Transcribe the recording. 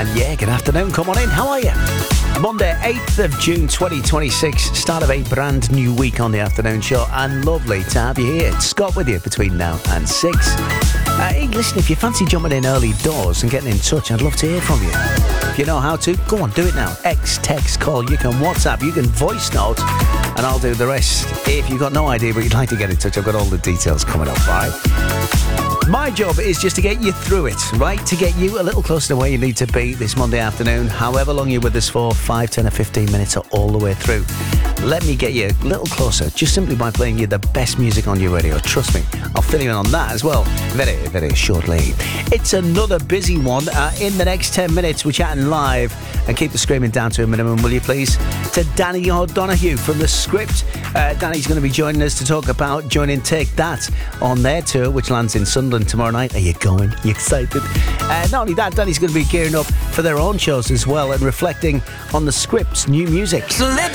And yeah, good afternoon. Come on in. How are you? Monday, 8th of June 2026. Start of a brand new week on the afternoon show. And lovely to have you here. It's Scott with you between now and 6. Hey, listen, if you fancy jumping in early doors and getting in touch, I'd love to hear from you. If you know how to, go on, do it now. Text, call. You can WhatsApp. You can voice note. And I'll do the rest. If you've got no idea but you'd like to get in touch, I've got all the details coming up, all right? My job is just to get you through it, right? To get you a little closer to where you need to be this Monday afternoon, however long you're with us for, 5, 10 or 15 minutes or all the way through. Let me get you a little closer just simply by playing you the best music on your radio. Trust me, I'll fill you in on that as well very, very shortly. It's another busy one. In the next 10 minutes, we're chatting live, and keep the screaming down to a minimum, will you please? To Danny O'Donoghue from The Script. Danny's going to be joining us to talk about joining Take That on their tour, which lands in Sunderland tomorrow night. Are you going? Are you excited? Not only that, Danny's going to be gearing up for their own shows as well and reflecting on The Script's new music.